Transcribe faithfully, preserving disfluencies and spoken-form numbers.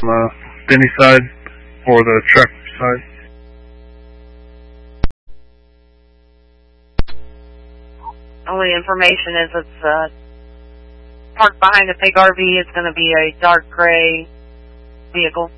the Denny side or the tractor side. Only information is it's uh, parked behind a big R V. It's going to be a dark gray vehicle.